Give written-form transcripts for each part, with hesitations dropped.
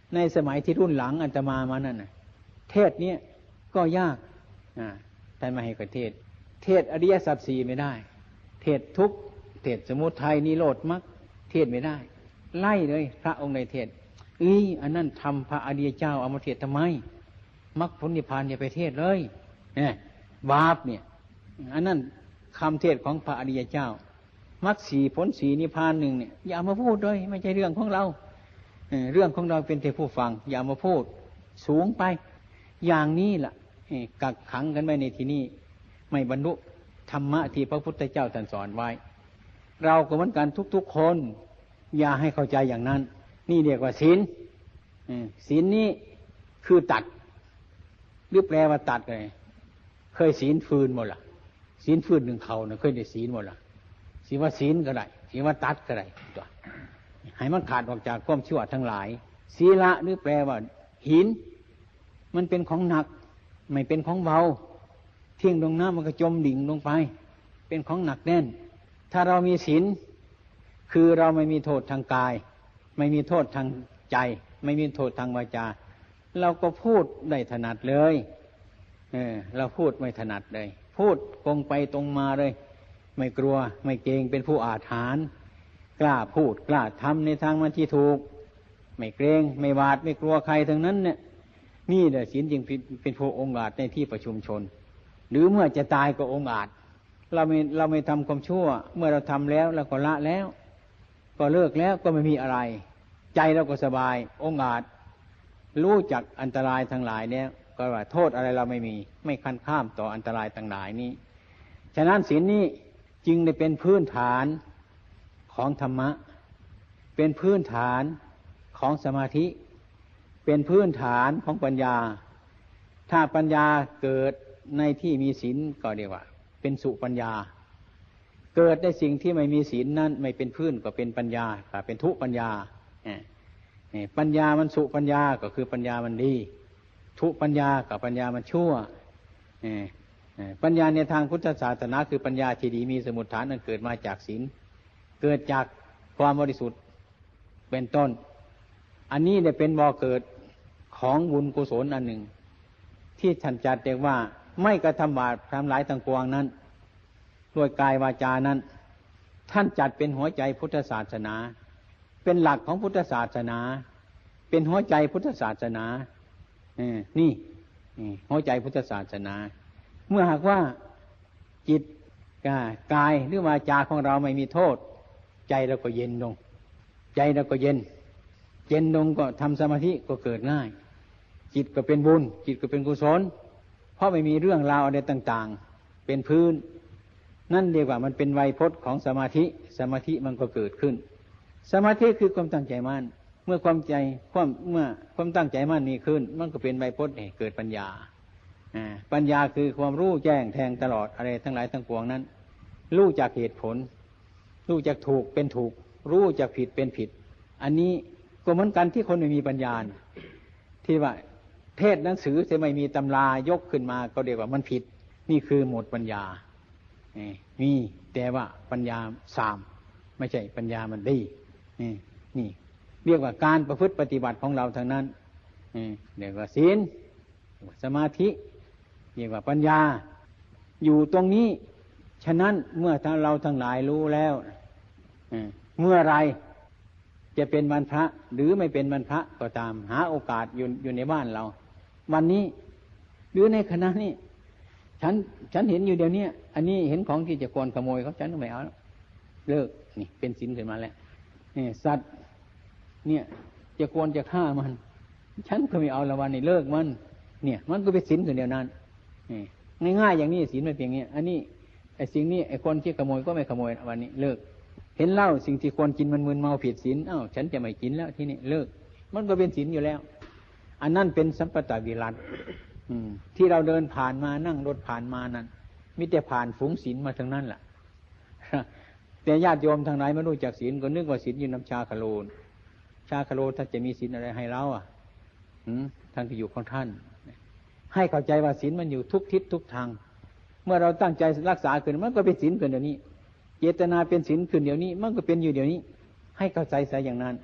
ในสมัยที่รุ่นหลังอาตมามานั่นน่ะเทศเนี้ยก็ยากท่านมาให้ประเทศเทศอริยสัจสี่ไม่ได้เทศทุกข์เทศสมุทัยนิโรธมรรคเทศไม่ได้ไล่เลยพระองค์ในเทศอันนั้นทำพระอริยเจ้าเอามาเทศทำไมมรรคผลนิพพานอย่าไปเทศเลยเนี่ยบาปเนี่ยอันนั้นคำเทศของพระอริยเจ้ามรรคสี่ผลสี่นิพพานหนึ่งเนี่ยอย่ามาพูดเลยไม่ใช่เรื่องของเราเรื่องของเราเป็นแต่ผู้ฟังอย่ามาพูดสูงไปอย่างนี้ล่ะกักขังกันไว้ในที่นี้ไม่บรรลุธรรมะที่พระพุทธเจ้าท่านสอนไว้เราก็เหมือนกันทุกๆคนอย่าให้เข้าใจอย่างนั้นนี่เรียกว่าศีลศีลนี้คือตัดหรือแปลว่าตัดเลยเคยศีลฟืนหมดล่ะศีลฟืนหนึ่งเขาเคยได้ศีลหมดล่ะศีลว่าศีลก็ได้ศีลว่าตัดก็ได้ตัวให้มันขาดออกจากความชั่วทั้งหลายศีละหรือแปลว่าหินมันเป็นของหนักไม่เป็นของเบาเที่ยงลงน้ำมันก็จมดิ่งลงไปเป็นของหนักแน่นถ้าเรามีศีลคือเราไม่มีโทษทางกายไม่มีโทษทางใจไม่มีโทษทางวาจาเราก็พูดได้ถนัดเลยเราพูดไม่ถนัดเลยพูดตรงไปตรงมาเลยไม่กลัวไม่เกรงเป็นผู้อาถรรพ์กล้าพูดกล้าทำในทางมันที่ถูกไม่เกรงไม่หวาดไม่กลัวใครทั้งนั้นเนี่ยนี่แหละศีลจึงเป็นผู้องค์อาจในที่ประชุมชนหรือเมื่อจะตายก็องค์อาจเราไม่ทำความชั่วเมื่อเราทำแล้วเราก็ละแล้วก็เลิกแล้วก็ไม่มีอะไรใจเราก็สบายองค์อาจรู้จักอันตรายทั้งหลายเนี่ยก็ว่าโทษอะไรเราไม่มีไม่คันข้ามต่ออันตรายทั้งหลายนี้ฉะนั้นศีลนี้จึงได้เป็นพื้นฐานของธรรมะเป็นพื้นฐานของสมาธิเป็นพื้นฐานของปัญญาถ้าปัญญาเกิดในที่มีศีลก็เรียกว่าเป็นสุปัญญาเกิดในสิ่งที่ไม่มีศีลนั้นไม่เป็นพื้นก็เป็นปัญญาก็เป็นทุปัญญาปัญญามันสุปัญญาก็คือปัญญามันดีทุปัญญากับปัญญามันชั่วปัญญาในทางพุทธศาสนาคือปัญญาที่ดีมีสมุฏฐานนั้นเกิดมาจากศีลเกิดจากความบริสุทธิ์เป็นต้นอันนี้เนี่ยเป็นบ่อเกิดของบุญกุศลอันหนึ่งที่ท่านจัดเรียกว่าไม่กระทำบาปทำหลายทั้งปวงนั้นด้วยกายวาจานั้นท่านจัดเป็นหัวใจพุทธศาสนาเป็นหลักของพุทธศาสนาเป็นหัวใจพุทธศาสนานี่หัวใจพุทธศาสนาเมื่อหากว่าจิตกายหรือวาจาของเราไม่มีโทษใจเราก็เย็นลงใจเราก็เย็นลงก็ทำสมาธิก็เกิดง่ายจิตก็เป็นบุญจิตก็เป็นกุศลเพราะไม่มีเรื่องราวอะไรต่างๆเป็นพื้นนั่นเรียกว่ามันเป็นไวยพจน์ของสมาธิมันก็เกิดขึ้นสมาธิคือความตั้งใจมั่นเมื่อความตั้งใจมั่นมีขึ้นมันก็เป็นไวยพจน์ให้เกิดปัญญาปัญญาคือความรู้แจ้งแทงตลอดอะไรทั้งหลายทั้งปวงนั้นรู้จักเหตุผลรู้จักถูกเป็นถูกรู้จักผิดเป็นผิดอันนี้ก็เหมือนกันที่คนไม่มีปัญญาที่ว่าเทศหนังสือจะไม่มีตำรายกขึ้นมาก็เรียกว่ามันผิดนี่คือหมดปัญญามีแต่ว่าปัญญาสามไม่ใช่ปัญญามันดีนี่เรียกว่าการประพฤติปฏิบัติของเราทางนั้นเรียกว่าศีลสมาธิเรียกว่าปัญญาอยู่ตรงนี้ฉะนั้นเมื่อเราทั้งหลายรู้แล้วเมื่อไรจะเป็นวันพระหรือไม่เป็นวันพระก็ตามหาโอกาสอยู่ในบ้านเราวันนี้หรือในคณะนี้ฉันเห็นอยู่เดี๋ยวนี้อันนี้เห็นของที่จะโกนขโมยเขาฉันก็ไม่เอาเลิกนี่เป็นศีลขึ้นมาแล้วสัตว์เนี่ยจะโกนจะฆ่ามันฉันก็ไม่เอาละวันนี้เลิกมันเนี่ยมันก็เป็นศีลขึ้นเดียวนั้นง่ายๆอย่างนี้ศีลไม่เพียงนี้อันนี้ไอ้สิ่งนี้ไอ้คนที่ขโมยก็ไม่ขโมยวันนี้เลิกเห็นเหล้าสิ่งที่ควรกินมันมึนเมาผิดศีลฉันจะไม่กินแล้วที่นี่เลิกมันก็เป็นศีลอยู่แล้วอันนั้นเป็นสัมปตวิรัติที่เราเดินผ่านมานั่งรถผ่านมานั้นมิแต่ผ่านฝูงศีลมาทั้งนั้นแหละแต่ญาติโยมทางไหนไม่รู้จักศีลก็นึกว่าศีลอยู่น้ำชาคโลนชาคโลท่านจะมีศีลอะไรให้เราท่านก็อยู่ของท่านให้เข้าใจว่าศีลมันอยู่ทุกทิศทุกทางเมื่อเราตั้งใจรักษาขึ้นมันก็เป็นศีลขึ้นเดี๋ยวนี้เจตนาเป็นศีลขึ้นเดี๋ยวนี้มันก็เป็นอยู่เดี๋ยวนี้ให้เข้าใจซะอย่างนั้น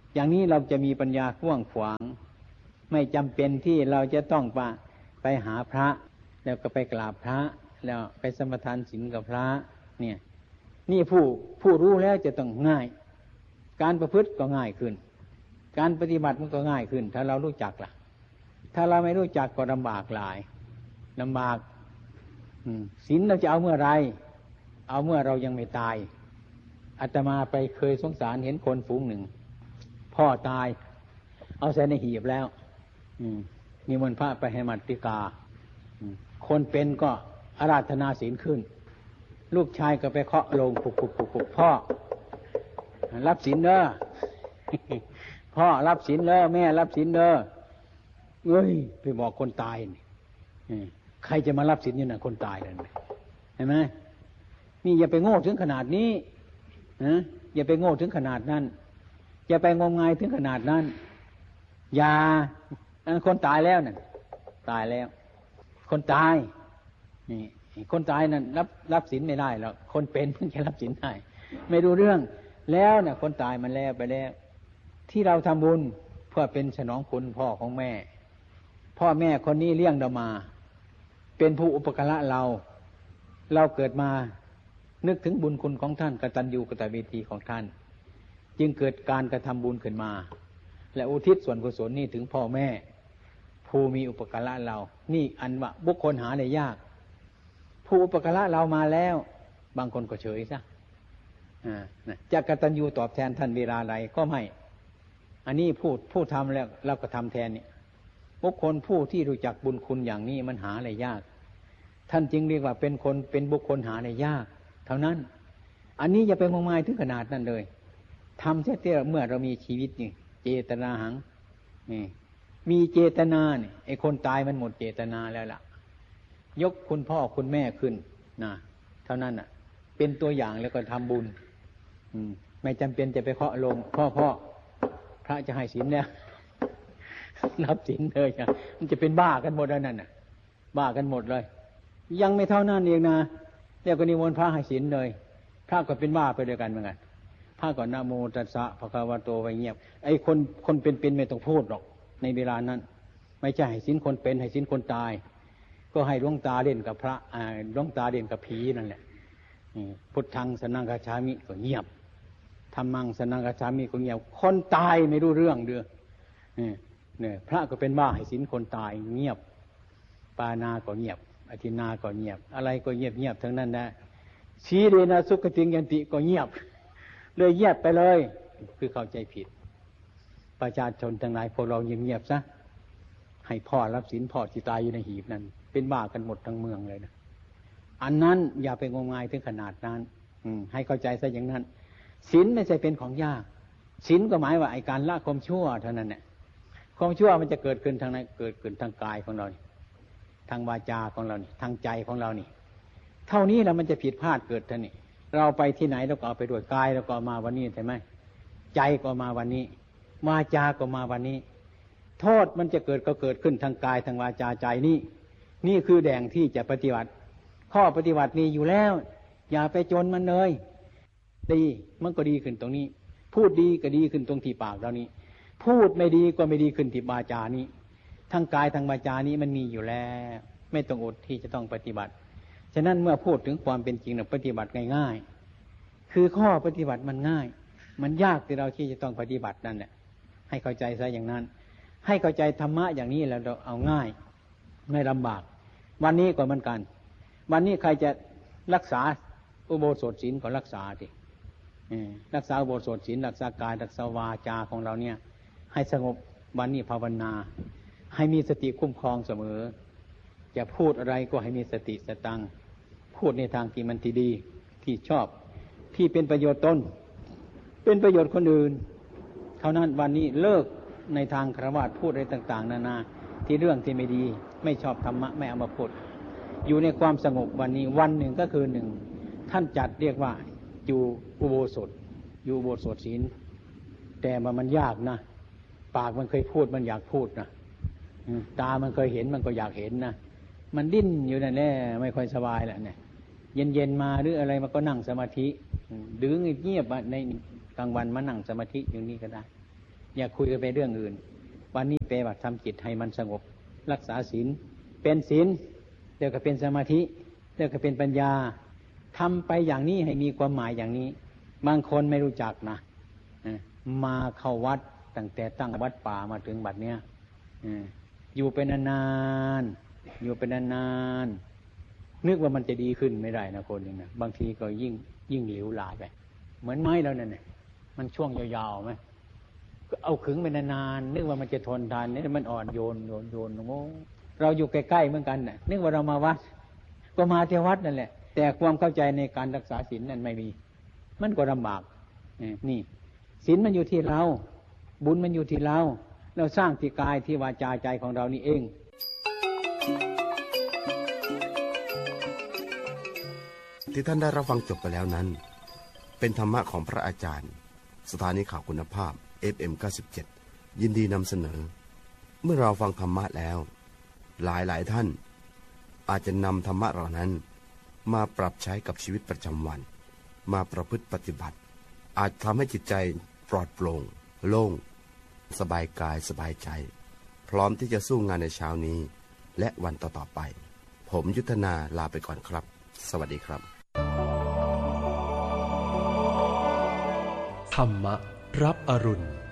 อย่างนี้เราจะมีปัญญากว้างขวางไม่จำเป็นที่เราจะต้องไปหาพระแล้วก็ไปกราบพระแล้วไปสมทานศีลกับพระเนี่ยนี่ผู้รู้แล้วจะต้องง่ายการประพฤติก็ง่ายขึ้นการปฏิบัติมันก็ง่ายขึ้นถ้าเรารู้จักล่ะถ้าเราไม่รู้จักก็ลำบากหลายลำบากศีลเราจะเอาเมื่อไรเอาเมื่อเรายังไม่ตายอาตมาไปเคยสงสารเห็นคนฝูงหนึ่งพ่อตายเอาใส่ในหีบแล้วนิมนต์พระไปให้มัตติกาคนเป็นก็อาราธนาศีลขึ้นลูกชายก็ไปเคาะโลงปุกพ่อรับศีลเด้อ พ่อรับศีลเด้อแม่รับศีลเด้อเอ้ยไปบอกคนตายนี่ใครจะมารับศีลอยู่น่ะคนตายนั่นเห็นไหมนี่อย่าไปโง่ถึงขนาดนี้นะอย่าไปโง่ถึงขนาดนั้นอย่าไปงมงายถึงขนาดนั้นอย่าคนตายแล้วนั่นตายแล้วคนตายนี่คนตายนั่นรับศีลไม่ได้แล้วคนเป็นเพิ่งจะรับศีลได้ไม่รู้เรื่องแล้วน่ะคนตายมันแล้วไปแล้วที่เราทำบุญเพื่อเป็นสนองคุณพ่อของแม่พ่อแม่คนนี้เลี้ยงเรามาเป็นผู้อุปการะเราเกิดมานึกถึงบุญคุณของท่านกตัญญูกตเวทีของท่านจึงเกิดการกระทำบุญขึ้นมาและอุทิศส่วนกุศลนี้ถึงพ่อแม่ผู้มีอุปการะเรานี่อันว่าบุคคลหาได้ยากผู้อุปการะเรามาแล้วบางคนก็เฉยซะจะกตัญญูตอบแทนท่านเวลาใดก็ไม่อันนี้ผู้ทำแล้วเราก็ทำแทนนี่บุคคลผู้ที่รู้จักบุญคุณอย่างนี้มันหาได้ยากท่านจึงเรียกว่าเป็นบุคคลหาได้ยากเท่านั้นอันนี้อย่าไปงมงายถึงขนาดนั้นเลยทำเสียแต่เมื่อเรามีชีวิตนี่เจตนาหังนี่มีเจตนาเนี่ยไอ้คนตายมันหมดเจตนาแล้วล่ะยกคุณพ่อคุณแม่ขึ้นนะเท่านั้นอ่ะเป็นตัวอย่างแล้วก็ทำบุญไม่จำเป็นจะไปเคาะลงพ่อพระจะให้ศีลเนี่ยนับศีลเลยจ้ะมันจะเป็นบ้ากันหมดแล้วนั่นน่ะบ้ากันหมดเลยยังไม่เท่านั้นเองนะเรียกว่านิมนต์พระให้ศีลเลยพระก็เป็นบ้าไปด้วยกันเหมือนกันพระก็นะโมตัสสะภะคะวะโตไว้เงียบไอ้คนเป็นไม่ต้องพูดหรอกในเวลานั้นไม่ใช่ให้ศีลคนเป็นให้ศีลคนตายก็ให้หลวงตาเล่นกับพระหลวงตาเล่นกับผีนั่นแหละพุทธังสนังกัจฉามิก็เงียบธัมมังสนังกัจฉามิก็เงียบคนตายไม่รู้เรื่องเด้อเนี่ยพระก็เป็นบ้าให้ศีลคนตายเงียบปานาก็เงียบอธินาก็เงียบอะไรก็เงียบทั้งนั้นนะชีเรนะสุขติงยันติก็เงียบเลยเงียบไปเลยคือเข้าใจผิดประชาชนทั้งหลายพวกเราเงียบซะให้พ่อรับศีลพ่อที่ตายอยู่ในหีบนั้นเป็นบ้ากันหมดทั้งเมืองเลยนะอันนั้นอย่าไปงมงายถึงขนาดนั้นให้เข้าใจซะอย่างนั้นศีลไม่ใช่เป็นของยากศีลก็หมายว่าไอ้การละความชั่วเท่านั้นแหละความชั่วมันจะเกิดขึ้นทางไหนเกิดขึ้นทางกายของเราทางวาจาของเรานี่ทางใจของเรานี่เท่านี้แล้วมันจะผิดพลาดเกิดท่านี่เราไปที่ไหนเราก็เอาไปด้วยกายเราก็มาวันนี้ใช่ไหมใจก็มาวันนี้วาจาก็มาวันนี้โทษมันจะเกิดก็เกิดขึ้นทางกายทางวาจาใจนี่คือแดงที่จะปฏิบัติข้อปฏิบัติมีอยู่แล้วอย่าไปจนมันเลยดีมันก็ดีขึ้นตรงนี้พูดดีก็ดีขึ้นตรงที่ปากเรานี้พูดไม่ดีก็ไม่ดีขึ้นที่วาจานี้ทั้งกายทั้งวาจานี้มันมีอยู่แล้วไม่ต้องอดที่จะต้องปฏิบัติฉะนั้นเมื่อพูดถึงความเป็นจริงนะปฏิบัติง่ายๆคือข้อปฏิบัติมันง่ายมันยากที่เราที่จะต้องปฏิบัตินั่นแหละให้เข้าใจซะอย่างนั้นให้เข้าใจธรรมะอย่างนี้แล้วเราเอาง่ายไม่ลำบากวันนี้ก็เหมือนกันวันนี้ใครจะรักษาอุโบสถศีลก็รักษาดิรักษาอุโบสถศีลรักษากายรักษาวาจาของเราเนี่ยให้สงบวันนี้ภาวนาให้มีสติคุ้มครองเสมอจะพูดอะไรก็ให้มีสติสตังพูดในทางที่มันที่ดีที่ชอบที่เป็นประโยชน์ตนเป็นประโยชน์คนอื่นเท่านั้นวันนี้เลิกในทางฆราวาสพูดอะไรต่างๆนานาที่เรื่องที่ไม่ดีไม่ชอบธรรมะไม่เอามาพูดอยู่ในความสงบวันนี้วันหนึ่งก็คือหนึ่งท่านจัดเรียกว่าอยู่อุโบสถอยู่อุโบสถศีลแต่มันยากนะปากมันเคยพูดมันอยากพูดนะตามันเคยเห็นมันก็อยากเห็นนะมันดิ้นอยู่นั่นแหละไม่ค่อยสบายแหละเนี่ยเย็นๆมาหรืออะไรมันก็นั่งสมาธิดื้อเงียบๆในกลางวันมานั่งสมาธิอย่างนี้ก็ได้อย่าคุยกันไปเรื่องอื่นวันนี้ปฏิบัติทำจิตให้มันสงบรักษาศีลเป็นศีลเดี๋ยวก็เป็นสมาธิเดี๋ยวก็เป็นปัญญาทำไปอย่างนี้ให้มีความหมายอย่างนี้บางคนไม่รู้จักนะมาเข้าวัดตั้งแต่ตั้งวัดป่ามาถึงบัดเนี้ยอยู่เป็นนานๆอยู่เป็นนานๆนึกว่ามันจะดีขึ้นไม่ได้นะคนนึงนะบางทีก็ยิ่งเหลวหลายไปเหมือนไม้แล้วนั่นน่ะมันช่วงยาวๆไหมก็เอาขึงไปนานๆนึกว่ามันจะทนทานนี่มันอ่อนโยนโง่เราอยู่ใกล้ๆเหมือนกันน่ะนึกว่าเรามาวัดก็มาที่วัดนั่นแหละแต่ความเข้าใจในการรักษาศีลนั้นไม่มีมันก็ลำบากนี่ศีลมันอยู่ที่เราบุญมันอยู่ที่เราสร้างที่กายที่วาจาใจของเรานี่เองที่ท่านได้รับฟังจบไปแล้วนั้นเป็นธรรมะของพระอาจารย์สถานีข่าวคุณภาพ FM 97ยินดีนำเสนอเมื่อเราฟังธรรมะแล้วหลายท่านอาจจะนำธรรมะเหล่านั้นมาปรับใช้กับชีวิตประจำวันมาประพฤติปฏิบัติอาจทำให้จิตใจปลอดโปร่งโล่งสบายกายสบายใจพร้อมที่จะสู้งานในเช้านี้และวันต่อๆไปผมยุทธนาลาไปก่อนครับสวัสดีครับธรรมะรับอรุณ